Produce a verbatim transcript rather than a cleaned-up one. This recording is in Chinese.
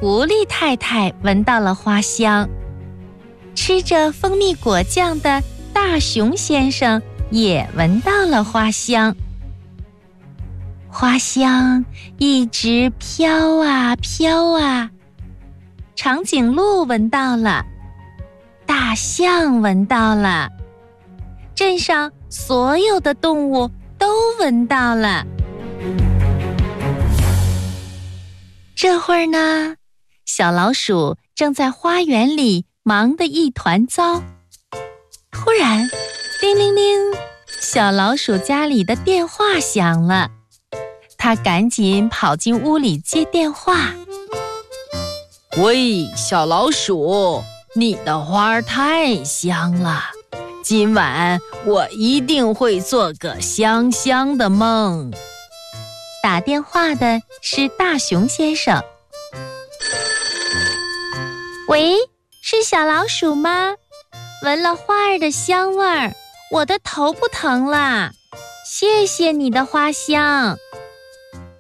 狐狸太太闻到了花香，吃着蜂蜜果酱的大熊先生也闻到了花香。花香一直飘啊飘啊，长颈鹿闻到了，大象闻到了，镇上所有的动物都闻到了。这会儿呢，小老鼠正在花园里忙得一团糟。突然，叮铃铃，小老鼠家里的电话响了，它赶紧跑进屋里接电话。 喂，小老鼠，你的花太香了，今晚我一定会做个香香的梦。 打电话的是大熊先生。喂，是小老鼠吗？闻了花儿的香味儿，我的头不疼啦。谢谢你的花香。